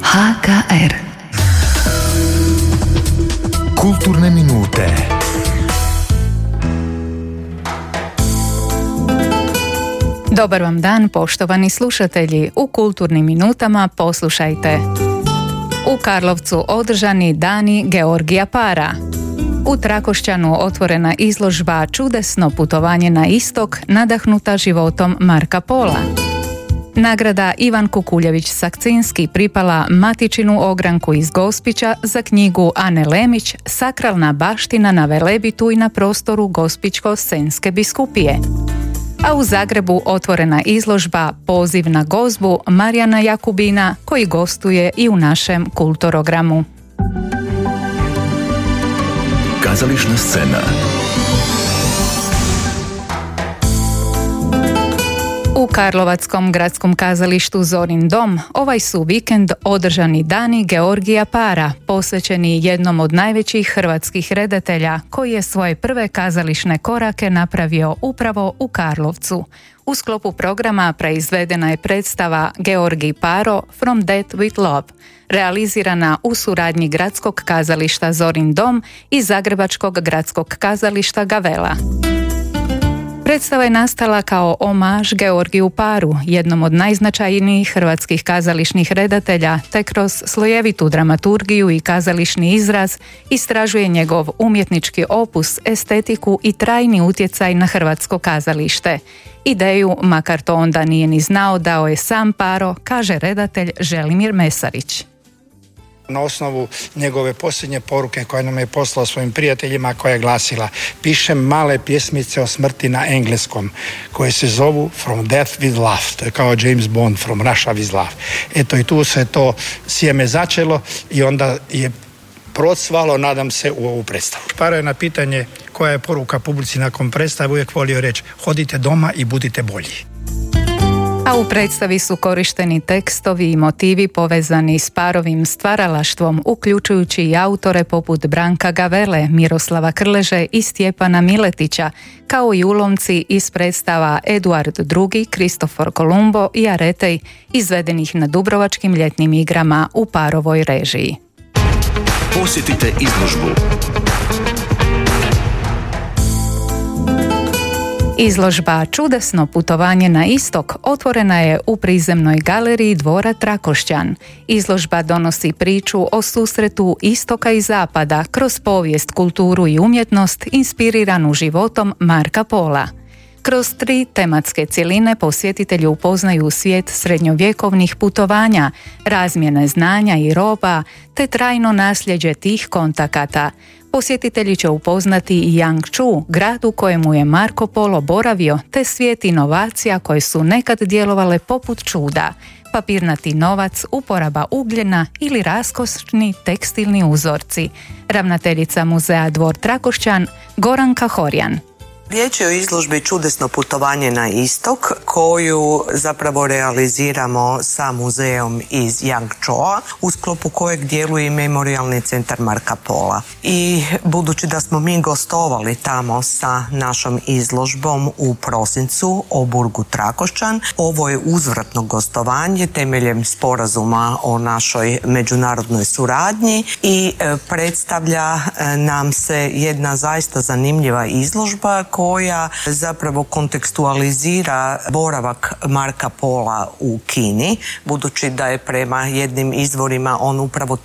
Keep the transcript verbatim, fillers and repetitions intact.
H K R. Kulturne minute. Dobar vam dan, poštovani slušatelji. U kulturnim minutama poslušajte. U Karlovcu održani dani Georgija Para. U Trakošćanu otvorena izložba Čudesno putovanje na istok, nadahnuta životom Marka Pola. Nagrada Ivan Kukuljević-Sakcinski pripala Matičinu ogranku iz Gospića za knjigu Ane Lemić Sakralna baština na Velebitu i na prostoru Gospićko-Senjske biskupije. A u Zagrebu otvorena izložba Poziv na gozbu Marijana Jakubina, koji gostuje i u našem kulturogramu. Kazališna scena. U Karlovačkom gradskom kazalištu Zorin dom ovaj su vikend održani dani Georgija Para, posvećeni jednom od najvećih hrvatskih redatelja koji je svoje prve kazališne korake napravio upravo u Karlovcu. U sklopu programa proizvedena je predstava Georgij Paro From Death with Love, realizirana u suradnji gradskog kazališta Zorin dom i Zagrebačkog gradskog kazališta Gavela. Predstava je nastala kao omaž Georgiju Paru, jednom od najznačajnijih hrvatskih kazališnih redatelja, te kroz slojevitu dramaturgiju i kazališni izraz istražuje njegov umjetnički opus, estetiku i trajni utjecaj na hrvatsko kazalište. Ideju, makar to onda nije ni znao, dao je sam Paro, kaže redatelj Želimir Mesarić. Na osnovu njegove posljednje poruke koje nam je poslao svojim prijateljima, koja je glasila: pišem male pjesmice o smrti na engleskom koje se zovu From Death with Love. To je kao James Bond, From Russia with Love. Eto, i tu se to sjeme začelo i onda je procvalo, nadam se, u ovu predstavu. Paro je na pitanje koja je poruka publici nakon predstave uvijek volio reći: hodite doma i budite bolji. A u predstavi su korišteni tekstovi i motivi povezani s Parovim stvaralaštvom, uključujući i autore poput Branka Gavele, Miroslava Krleže i Stjepana Miletića, kao i ulomci iz predstava Eduard drugi, Kristofor Kolumbo i Aretej, izvedenih na Dubrovačkim ljetnim igrama u Parovoj režiji. Posjetite izložbu. Izložba Čudesno putovanje na istok otvorena je u prizemnoj galeriji dvora Trakošćan. Izložba donosi priču o susretu istoka i zapada kroz povijest, kulturu i umjetnost inspiriranu životom Marka Pola. Kroz tri tematske cjeline posjetitelji upoznaju svijet srednjovjekovnih putovanja, razmjene znanja i roba, te trajno nasljeđe tih kontakata. Posjetitelji će upoznati i Yangzhou, grad u kojemu je Marko Polo boravio, te svijet inovacija koje su nekad djelovale poput čuda: papirnati novac, uporaba ugljena ili raskošni tekstilni uzorci. Ravnateljica muzeja Dvor Trakošćan Goranka Horjan. Riječ je o izložbi Čudesno putovanje na istok, koju zapravo realiziramo sa muzejom iz Yangzhoua, u sklopu kojeg djeluje i Memorijalni centar Marka Pola. I budući da smo mi gostovali tamo sa našom izložbom u prosincu o burgu Trakošćan, ovo je uzvratno gostovanje temeljem sporazuma o našoj međunarodnoj suradnji i predstavlja nam se jedna zaista zanimljiva izložba koja zapravo kontekstualizira boravak Marka Pola u Kini, budući da je prema jednim izvorima on upravo